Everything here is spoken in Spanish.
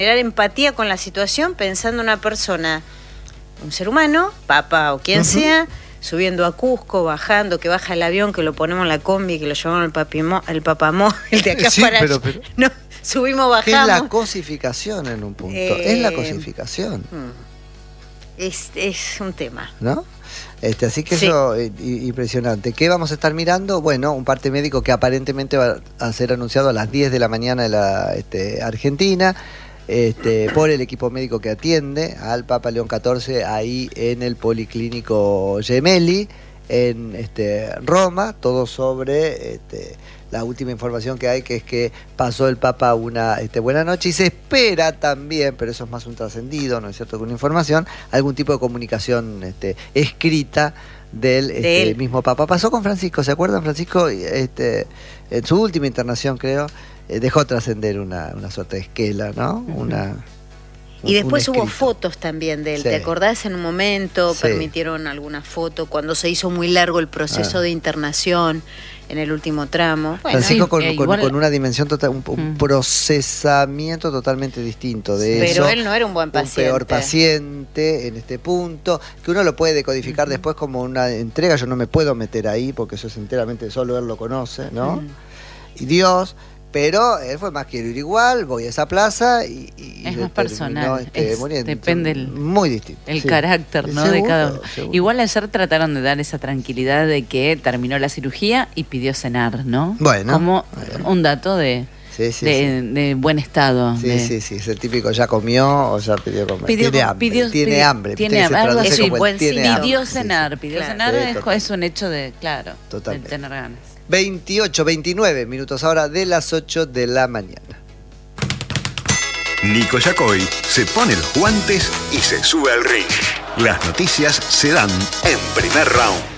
generar empatía con la situación pensando en una persona, un ser humano, papá o quien sea, subiendo a Cusco, bajando, que baja el avión, que lo ponemos en la combi, que lo llevamos el papamóvil de acá para allá. No, subimos, bajamos. Es la cosificación en un punto, es la cosificación. Es un tema. ¿No? Así que eso impresionante. ¿Qué vamos a estar mirando? Bueno, un parte médico que aparentemente va a ser anunciado a las 10 de la mañana de la Argentina, por el equipo médico que atiende al Papa León XIV ahí en el Policlínico Gemelli, en Roma, todo sobre la última información que hay, que es que pasó el Papa una buena noche, y se espera también, pero eso es más un trascendido, ¿no es cierto?, que una información, algún tipo de comunicación escrita del mismo Papa. Pasó con Francisco, ¿se acuerdan? Francisco, en su última internación, creo, dejó trascender una suerte de esquela, ¿no? Y después hubo fotos también de él, ¿te acordás? En un momento permitieron alguna foto cuando se hizo muy largo el proceso de internación en el último tramo. Bueno, Francisco con una dimensión total, un procesamiento totalmente distinto de eso. Pero él no era un buen paciente. Un peor paciente en este punto, que uno lo puede decodificar después como una entrega. Yo no me puedo meter ahí porque eso es enteramente, solo él lo conoce, ¿no? Y Dios. Pero él fue más, quiero ir igual, voy a esa plaza y es más personal, depende muy distinto. El carácter, ¿no? Seguro, de cada uno. Seguro. Igual ayer trataron de dar esa tranquilidad de que terminó la cirugía y pidió cenar, ¿no? Bueno. Como un dato de buen estado. Sí, es el típico, ya comió o ya pidió comer. Tiene hambre. Algo así, pidió cenar, es un hecho de tener ganas. 29 minutos ahora de las 8 de la mañana. Nico Yacoy se pone los guantes y se sube al ring. Las noticias se dan en Primer Round.